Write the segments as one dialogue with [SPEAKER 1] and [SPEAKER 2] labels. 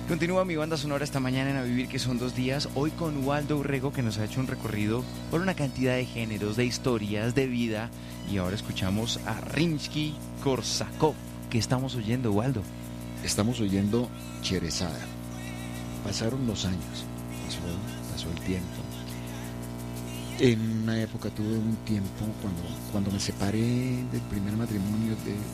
[SPEAKER 1] Continúa mi banda sonora esta mañana en A Vivir, que son 2 días. Hoy con Waldo Urrego, que nos ha hecho un recorrido por una cantidad de géneros, de historias, de vida. Y ahora escuchamos a Rimsky-Korsakov. ¿Qué estamos oyendo, Waldo?
[SPEAKER 2] Estamos oyendo Cherezada. Pasaron los años, pasó el tiempo. En una época tuve un tiempo, cuando me separé del primer matrimonio,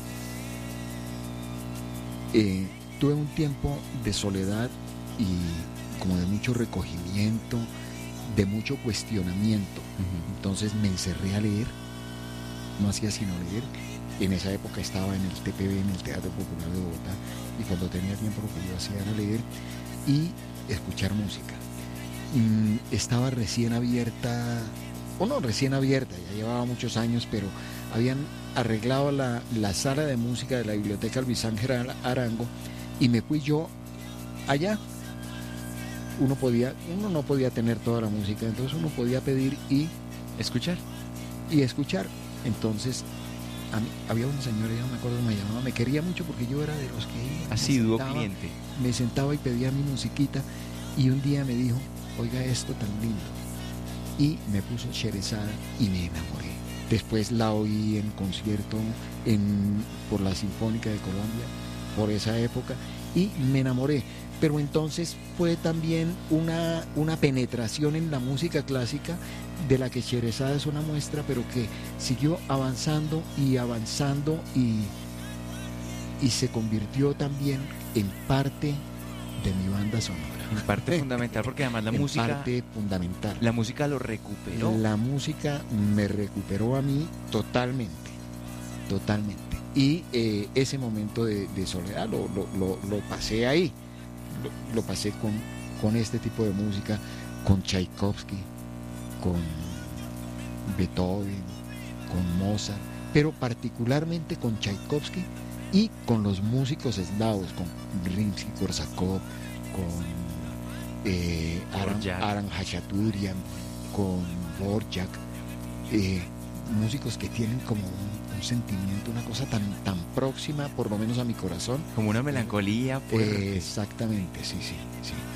[SPEAKER 2] tuve un tiempo de soledad y como de mucho recogimiento, de mucho cuestionamiento. Entonces me encerré a leer, no hacía sino leer. En esa época estaba en el TPB, en el Teatro Popular de Bogotá, y cuando tenía tiempo lo que yo hacía era leer y escuchar música. Estaba recién abierta, ya llevaba muchos años, pero habían arreglado la sala de música de la biblioteca Luis Ángel Arango, y me fui yo allá. Uno no podía tener toda la música, entonces uno podía pedir y
[SPEAKER 1] escuchar.
[SPEAKER 2] Entonces a mí, había una señora, yo no me acuerdo cómo me llamaba, me quería mucho porque yo era de los que iba,
[SPEAKER 1] asiduo cliente.
[SPEAKER 2] Me sentaba y pedía mi musiquita, y un día me dijo: oiga esto tan lindo, y me puso Cherezada y me enamoré. Después la oí en concierto por la Sinfónica de Colombia, por esa época, y me enamoré. Pero entonces fue también una penetración en la música clásica, de la que Cherezada es una muestra, pero que siguió avanzando y se convirtió también en parte de mi banda sonora.
[SPEAKER 1] En parte fundamental, porque además la música lo recuperó.
[SPEAKER 2] La música me recuperó a mí totalmente. Y ese momento de soledad lo pasé ahí. Lo pasé con este tipo de música, con Tchaikovsky, con Beethoven, con Mozart, pero particularmente con Tchaikovsky y con los músicos eslavos, con Rimsky-Korsakov, con Aram Hachaturian, con Dvorak, músicos que tienen como un sentimiento, una cosa tan próxima, por lo menos a mi corazón.
[SPEAKER 1] Como una melancolía fuerte.
[SPEAKER 2] Exactamente, sí.